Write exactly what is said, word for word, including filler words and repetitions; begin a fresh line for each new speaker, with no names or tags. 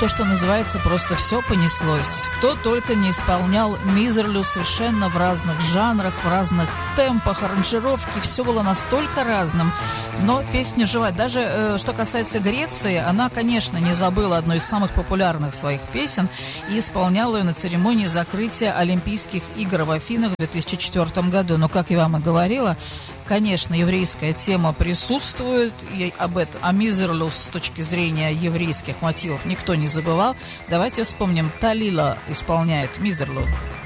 то, что называется, просто все понеслось. Кто только не исполнял Мизерлю совершенно в разных жанрах, в разных темпах, аранжировки. Все было настолько разным. Но песня жива. Даже э, что касается Греции, она, конечно, не забыла одну из самых популярных своих песен и исполняла ее на церемонии закрытия Олимпийских игр в Афинах в две тысячи четвёртом году. Но, как я вам и говорила, конечно, еврейская тема присутствует, и об этом, о Мизерлю с точки зрения еврейских мотивов никто не забывал. Давайте вспомним, Талила исполняет Мизерлю.